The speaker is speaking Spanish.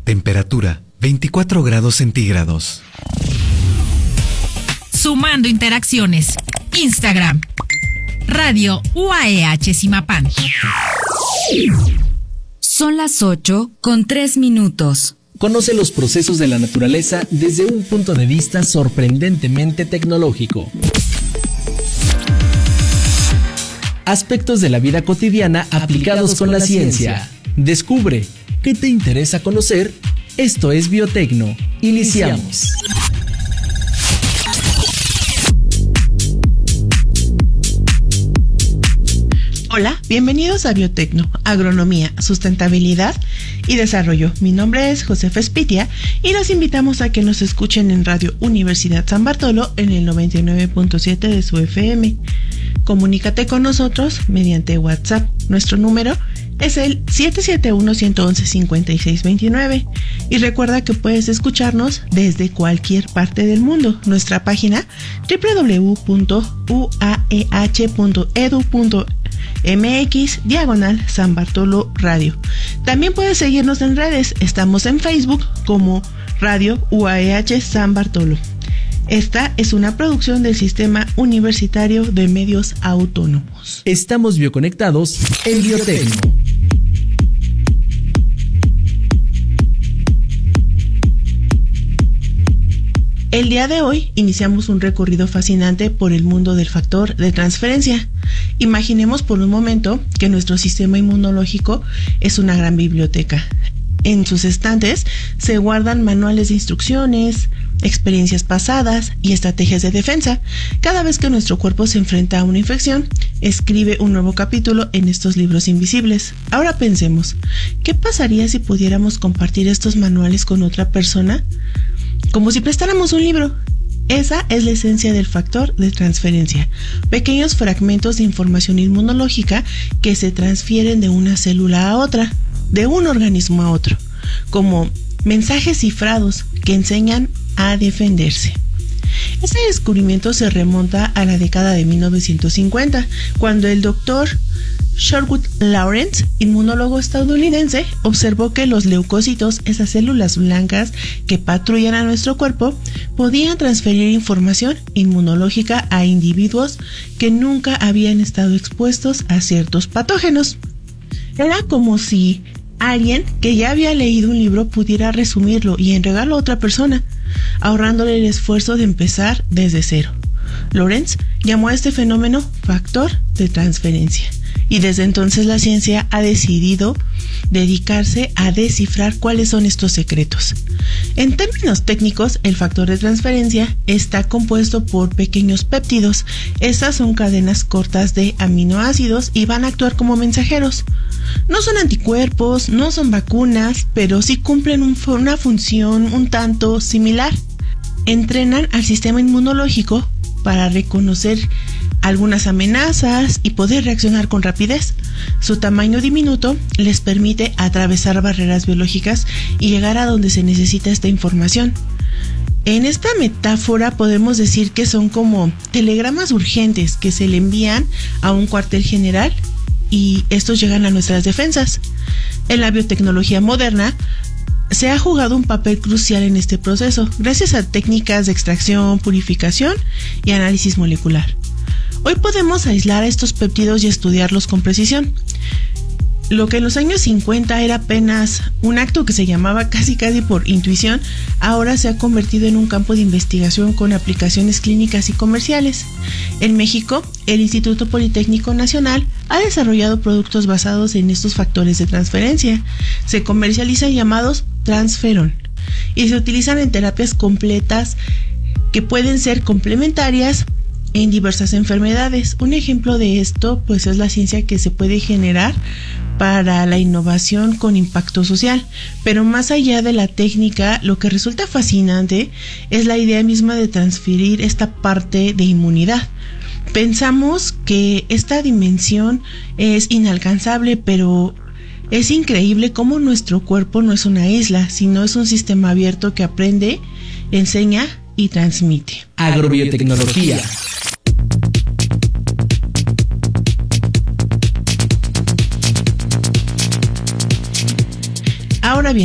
Temperatura 24 grados centígrados. Sumando interacciones. Instagram. Radio UAEH Zimapán. Son las 8:03. Conoce los procesos de la naturaleza desde un punto de vista sorprendentemente tecnológico. Aspectos de la vida cotidiana aplicados con la ciencia. Descubre qué te interesa conocer. Esto es Biotecno. Iniciamos. Hola, bienvenidos a Biotecno, Agronomía, Sustentabilidad y Desarrollo. Mi nombre es Josefa Espitia y los invitamos a que nos escuchen en Radio Universidad San Bartolo en el 99.7 de su FM. Comunícate con nosotros mediante WhatsApp. Nuestro número es el 771-111-5629 y recuerda que puedes escucharnos desde cualquier parte del mundo. Nuestra página www.uaeh.edu.mx/San Bartolo Radio. También puedes seguirnos en redes. Estamos en Facebook como Radio UAEH San Bartolo. Esta es una producción del Sistema Universitario de Medios Autónomos. Estamos bioconectados en Biotecno. El día de hoy iniciamos un recorrido fascinante por el mundo del factor de transferencia. Imaginemos por un momento que nuestro sistema inmunológico es una gran biblioteca. En sus estantes se guardan manuales de instrucciones, experiencias pasadas y estrategias de defensa. Cada vez que nuestro cuerpo se enfrenta a una infección, escribe un nuevo capítulo en estos libros invisibles. Ahora pensemos, ¿qué pasaría si pudiéramos compartir estos manuales con otra persona? Como si prestáramos un libro. Esa es la esencia del factor de transferencia. Pequeños fragmentos de información inmunológica que se transfieren de una célula a otra, de un organismo a otro, como mensajes cifrados que enseñan a defenderse. Este descubrimiento se remonta a la década de 1950, cuando el doctor Sherwood Lawrence, inmunólogo estadounidense, observó que los leucocitos, esas células blancas que patrullan a nuestro cuerpo, podían transferir información inmunológica a individuos que nunca habían estado expuestos a ciertos patógenos. Era como si alguien que ya había leído un libro pudiera resumirlo y entregarlo a otra persona, ahorrándole el esfuerzo de empezar desde cero. Lawrence llamó a este fenómeno factor de transferencia, y desde entonces la ciencia ha decidido dedicarse a descifrar cuáles son estos secretos. En términos técnicos, el factor de transferencia está compuesto por pequeños péptidos. Estas son cadenas cortas de aminoácidos y van a actuar como mensajeros. No son anticuerpos, no son vacunas, pero sí cumplen una función un tanto similar. Entrenan al sistema inmunológico para reconocer algunas amenazas y poder reaccionar con rapidez. Su tamaño diminuto les permite atravesar barreras biológicas y llegar a donde se necesita esta información. En esta metáfora podemos decir que son como telegramas urgentes que se le envían a un cuartel general y estos llegan a nuestras defensas. En la biotecnología moderna se ha jugado un papel crucial en este proceso, gracias a técnicas de extracción, purificación y análisis molecular. Hoy podemos aislar a estos péptidos y estudiarlos con precisión. Lo que en los años 50 era apenas un acto que se llamaba casi por intuición, ahora se ha convertido en un campo de investigación con aplicaciones clínicas y comerciales. En México, el Instituto Politécnico Nacional ha desarrollado productos basados en estos factores de transferencia. Se comercializan llamados transferón y se utilizan en terapias completas que pueden ser complementarias en diversas enfermedades. Un ejemplo de esto pues es la ciencia que se puede generar para la innovación con impacto social, pero más allá de la técnica, lo que resulta fascinante es la idea misma de transferir esta parte de inmunidad. Pensamos que esta dimensión es inalcanzable, pero es increíble cómo nuestro cuerpo no es una isla, sino es un sistema abierto que aprende, enseña y transmite. Agrobiotecnología,